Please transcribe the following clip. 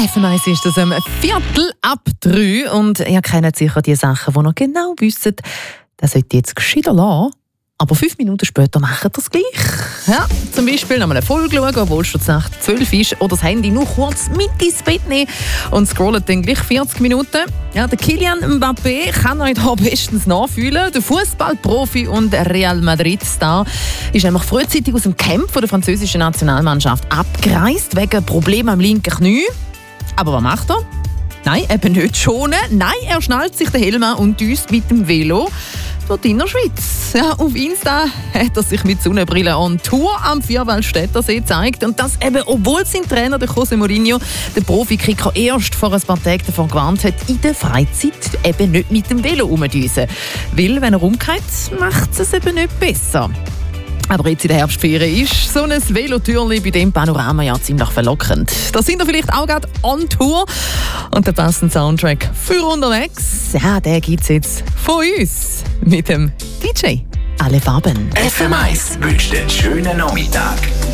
FMS ist das 2:15 und ihr kennt sicher die Sachen, die ihr genau wisst, das sollte jetzt gescheiter lassen. Aber 5 Minuten später macht ihr das gleich. Ja, zum Beispiel noch eine Folge schauen, obwohl es schon Nacht 12 ist, oder das Handy nur kurz mit ins Bett nehmen und scrollen dann gleich 40 Minuten. Ja, der Kylian Mbappé kann euch da bestens nachfühlen. Der Fußballprofi und Real Madrid-Star ist nämlich frühzeitig aus dem Camp der französischen Nationalmannschaft abgereist, wegen Problemen am linken Knie. Aber was macht er? Nein, eben nicht schonen. Nein, er schnallt sich den Helm an und düst mit dem Velo dort in der Schweiz. Ja, auf Insta hat er sich mit Sonnenbrille on Tour am Vierwaldstättersee gezeigt. Und das eben, obwohl sein Trainer, der José Mourinho, den Profikicker erst vor ein paar Tagen davon gewarnt hat, in der Freizeit eben nicht mit dem Velo rumdüsen. Weil, wenn er umkehrt, macht es eben nicht besser. Aber jetzt in der Herbstferien ist so ein Velotürli bei dem Panorama ja ziemlich verlockend. Da sind wir vielleicht auch gerade on Tour. Und der passende Soundtrack für unterwegs, ja, den gibt es jetzt von uns mit dem DJ Alle Farben. FM1 wünscht einen schönen Nachmittag.